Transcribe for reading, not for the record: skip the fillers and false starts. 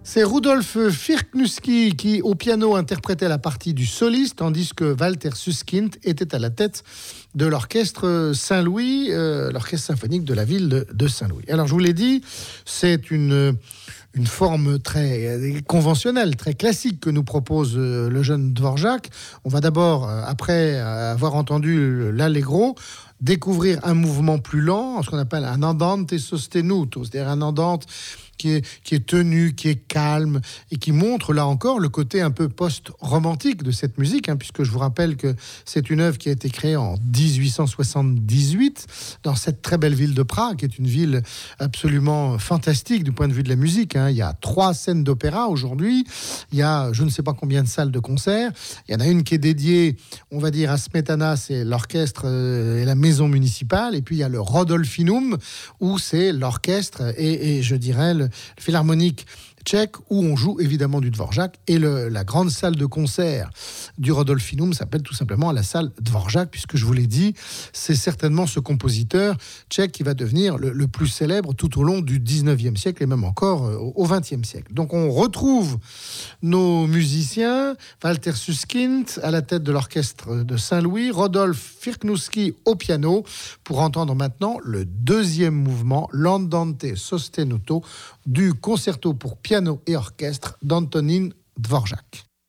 C'est Rudolf Firknuski qui, au piano, interprétait la partie du soliste, tandis que Walter Susskind était à la tête de l'orchestre Saint-Louis, l'orchestre symphonique de la ville de Saint-Louis. Alors, je vous l'ai dit, c'est une forme très conventionnelle, très classique que nous propose le jeune Dvorak. On va d'abord, après avoir entendu l'allegro, découvrir un mouvement plus lent, ce qu'on appelle un andante sostenuto, c'est-à-dire un andante qui est tenu, qui est calme et qui montre là encore le côté un peu post-romantique de cette musique, puisque je vous rappelle que c'est une œuvre qui a été créée en 1878 dans cette très belle ville de Prague, qui est une ville absolument fantastique du point de vue de la musique. Il y a 3 scènes d'opéra aujourd'hui, il y a je ne sais pas combien de salles de concert, il y en a une qui est dédiée, on va dire, à Smetana, c'est l'orchestre et la maison municipale, et puis il y a le Rodolphinum, où c'est l'orchestre et je dirais le philharmonique tchèque, où on joue évidemment du Dvorak, et la grande salle de concert du Rodolphinum s'appelle tout simplement la salle Dvorak, puisque je vous l'ai dit, c'est certainement ce compositeur tchèque qui va devenir le plus célèbre tout au long du 19e siècle et même encore au 20e siècle. Donc on retrouve nos musiciens, Walter Susskind à la tête de l'orchestre de Saint-Louis, Rudolf Firknuski au piano, pour entendre maintenant le deuxième mouvement, l'Andante sostenuto du concerto pour piano et orchestre d'Antonín Dvořák.